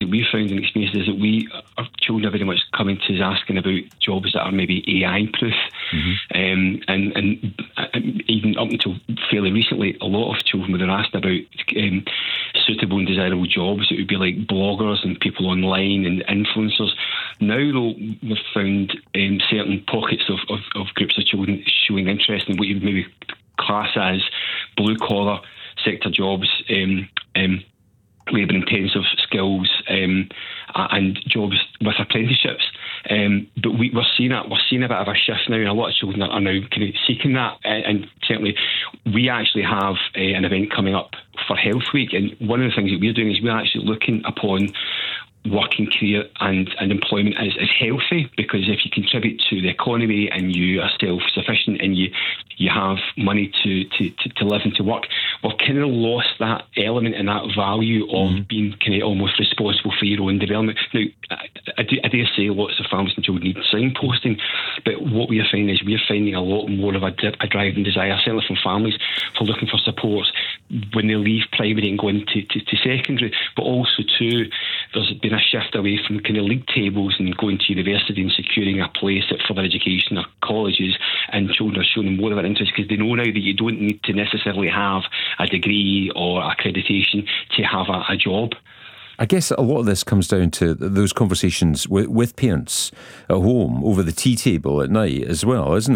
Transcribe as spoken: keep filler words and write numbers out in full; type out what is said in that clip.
that we've found and experienced is that we, our children are very much coming to us asking about jobs that are maybe A I proof. Mm-hmm. Um, and, and, and even up until fairly recently, a lot of children were asked about um, suitable and desirable jobs. It would be like bloggers and people online and influencers. Now, though, we've found um, certain pockets of, of, of groups of children showing interest in what you'd maybe class as blue-collar sector jobs, um, um, labour-intensive skills, um, and jobs with apprenticeships. Um, but we, we're seeing that we're seeing a bit of a shift now, and a lot of children are now kind of seeking that. And, and certainly, we actually have uh, an event coming up for Health Week, and one of the things that we're doing is we're actually looking upon working career and, and employment as, as healthy, because if you contribute to the economy and you are self-sufficient and you you have money to, to, to, to live and to work, we've kind of lost that element and that value of mm. being kind of almost responsible for your own development. Now, I, I, do, I dare say lots of families and children need signposting, but what we are finding is we're finding a lot more of a, a drive and desire, certainly from families, for looking for support when they leave primary and go into to, to secondary, but also too, there's been a shift away from kind of league tables and going to university and securing a place at further education or colleges, and children are showing more of an interest because they know now that you don't need to necessarily have a degree or accreditation to have a, a job. I guess a lot of this comes down to those conversations with, with parents at home over the tea table at night as well, isn't